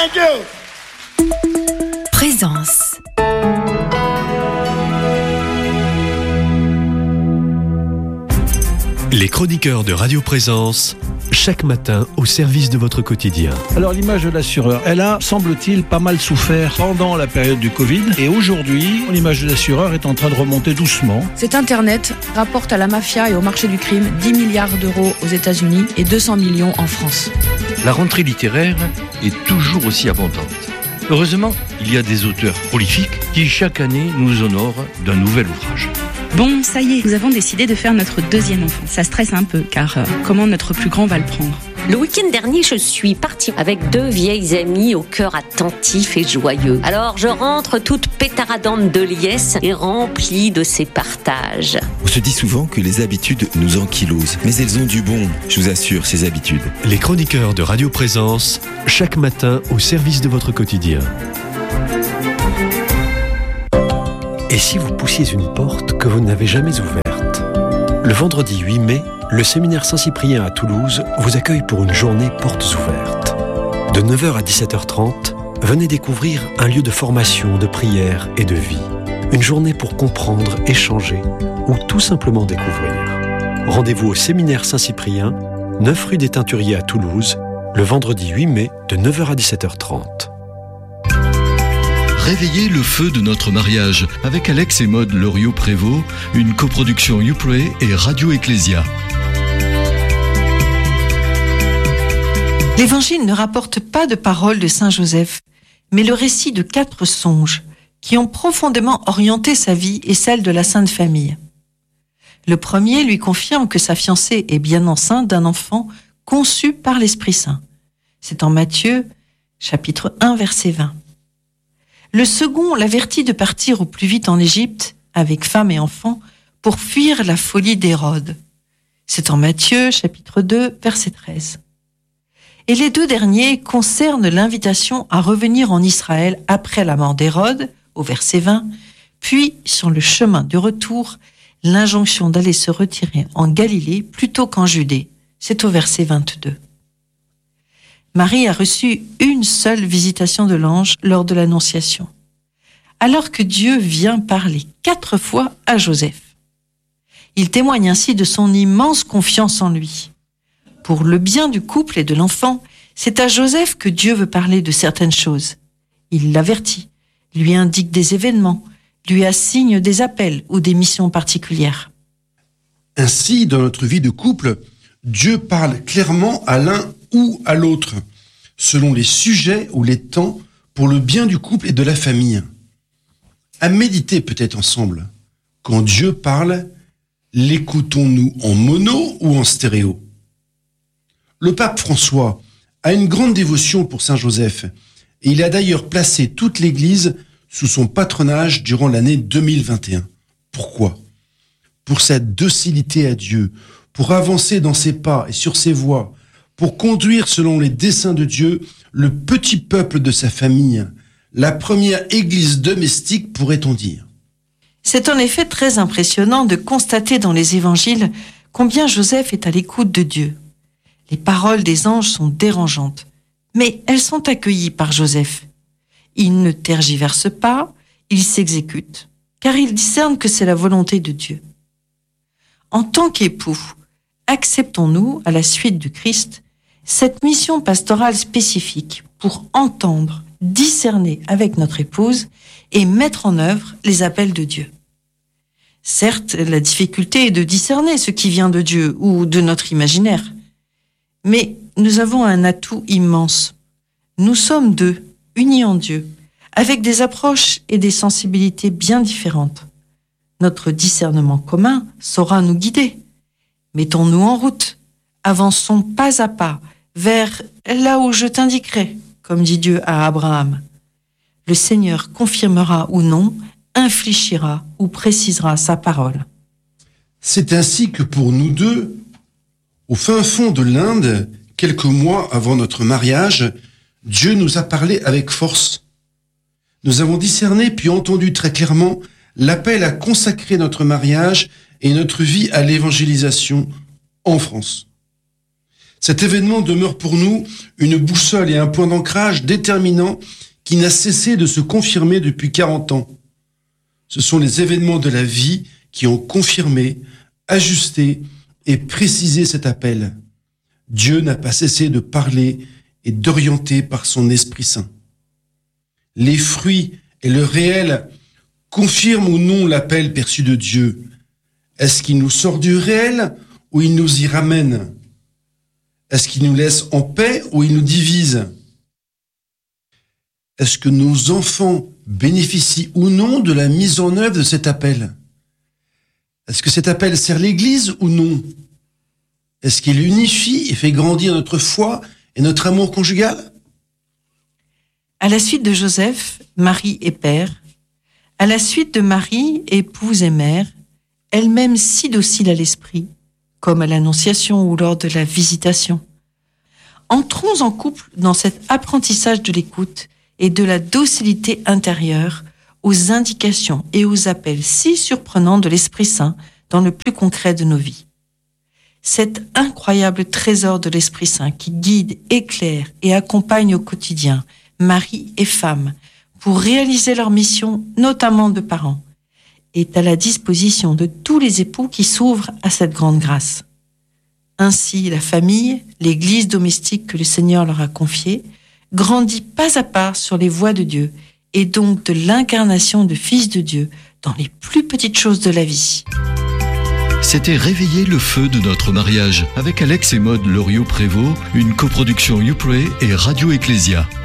Thank you. Présence. Les chroniqueurs de Radio Présence, chaque matin au service de votre quotidien. Alors l'image de l'assureur, elle a, semble-t-il, pas mal souffert pendant la période du Covid. Et aujourd'hui, l'image de l'assureur est en train de remonter doucement. Cet Internet rapporte à la mafia et au marché du crime 10 milliards d'euros aux États-Unis et 200 millions en France. La rentrée littéraire est toujours aussi abondante. Heureusement, il y a des auteurs prolifiques qui chaque année nous honorent d'un nouvel ouvrage. Bon, ça y est, nous avons décidé de faire notre deuxième enfant. Ça stresse un peu, car comment notre plus grand va le prendre ? Le week-end dernier, je suis partie avec 2 vieilles amies au cœur attentif et joyeux. Alors je rentre toute pétaradante de liesse et remplie de ces partages. On se dit souvent que les habitudes nous ankylosent, mais elles ont du bon, je vous assure, ces habitudes. Les chroniqueurs de Radio Présence, chaque matin au service de votre quotidien. Et si vous poussiez une porte que vous n'avez jamais ouverte ? Le vendredi 8 mai, le séminaire Saint-Cyprien à Toulouse vous accueille pour une journée portes ouvertes. De 9h à 17h30, venez découvrir un lieu de formation, de prière et de vie. Une journée pour comprendre, échanger ou tout simplement découvrir. Rendez-vous au séminaire Saint-Cyprien, 9 rue des Teinturiers à Toulouse, le vendredi 8 mai de 9h à 17h30. Réveillez le feu de notre mariage avec Alex et Maud Loriot-Prévost, une coproduction YouPray et Radio Ecclésia. L'Évangile ne rapporte pas de paroles de Saint Joseph, mais le récit de 4 songes qui ont profondément orienté sa vie et celle de la Sainte Famille. Le premier lui confirme que sa fiancée est bien enceinte d'un enfant conçu par l'Esprit Saint. C'est en Matthieu, chapitre 1, verset 20. Le second l'avertit de partir au plus vite en Égypte, avec femme et enfants, pour fuir la folie d'Hérode. C'est en Matthieu, chapitre 2, verset 13. Et les 2 derniers concernent l'invitation à revenir en Israël après la mort d'Hérode, au verset 20, puis, sur le chemin du retour, l'injonction d'aller se retirer en Galilée plutôt qu'en Judée. C'est au verset 22. Marie a reçu une seule visitation de l'ange lors de l'Annonciation, alors que Dieu vient parler 4 fois à Joseph. Il témoigne ainsi de son immense confiance en lui. Pour le bien du couple et de l'enfant, c'est à Joseph que Dieu veut parler de certaines choses. Il l'avertit, lui indique des événements, lui assigne des appels ou des missions particulières. Ainsi, dans notre vie de couple, Dieu parle clairement à l'un ou à l'autre, selon les sujets ou les temps, pour le bien du couple et de la famille. À méditer peut-être ensemble. Quand Dieu parle, l'écoutons-nous en mono ou en stéréo ? Le pape François a une grande dévotion pour Saint Joseph et il a d'ailleurs placé toute l'Église sous son patronage durant l'année 2021. Pourquoi ? Pour sa docilité à Dieu, pour avancer dans ses pas et sur ses voies, pour conduire selon les desseins de Dieu le petit peuple de sa famille, la première église domestique, pourrait-on dire. C'est en effet très impressionnant de constater dans les évangiles combien Joseph est à l'écoute de Dieu. Les paroles des anges sont dérangeantes, mais elles sont accueillies par Joseph. Il ne tergiverse pas, il s'exécute, car il discerne que c'est la volonté de Dieu. En tant qu'époux, acceptons-nous, à la suite du Christ, cette mission pastorale spécifique pour entendre, discerner avec notre épouse et mettre en œuvre les appels de Dieu. Certes, la difficulté est de discerner ce qui vient de Dieu ou de notre imaginaire. Mais nous avons un atout immense. Nous sommes 2, unis en Dieu, avec des approches et des sensibilités bien différentes. Notre discernement commun saura nous guider. Mettons-nous en route, avançons pas à pas vers là où je t'indiquerai, comme dit Dieu à Abraham. Le Seigneur confirmera ou non, infléchira ou précisera sa parole. C'est ainsi que pour nous 2, au fin fond de l'Inde, quelques mois avant notre mariage, Dieu nous a parlé avec force. Nous avons discerné puis entendu très clairement l'appel à consacrer notre mariage et notre vie à l'évangélisation en France. Cet événement demeure pour nous une boussole et un point d'ancrage déterminant qui n'a cessé de se confirmer depuis 40 ans. Ce sont les événements de la vie qui ont confirmé, ajusté et précisé cet appel. Dieu n'a pas cessé de parler et d'orienter par son Esprit Saint. Les fruits et le réel confirment ou non l'appel perçu de Dieu. Est-ce qu'il nous sort du réel ou il nous y ramène? Est-ce qu'il nous laisse en paix ou il nous divise? Est-ce que nos enfants bénéficient ou non de la mise en œuvre de cet appel? Est-ce que cet appel sert l'Église ou non? Est-ce qu'il unifie et fait grandir notre foi et notre amour conjugal? À la suite de Joseph, Marie est père. À la suite de Marie, épouse et mère, elle-même si docile à l'esprit, comme à l'Annonciation ou lors de la Visitation. Entrons en couple dans cet apprentissage de l'écoute et de la docilité intérieure aux indications et aux appels si surprenants de l'Esprit Saint dans le plus concret de nos vies. Cet incroyable trésor de l'Esprit Saint qui guide, éclaire et accompagne au quotidien mari et femme pour réaliser leur mission, notamment de parents, est à la disposition de tous les époux qui s'ouvrent à cette grande grâce. Ainsi, la famille, l'Église domestique que le Seigneur leur a confiée, grandit pas à pas sur les voies de Dieu et donc de l'incarnation de Fils de Dieu dans les plus petites choses de la vie. C'était Réveiller le feu de notre mariage avec Alex et Maude Loriot-Prévost, une coproduction YouPray et Radio Ecclésia.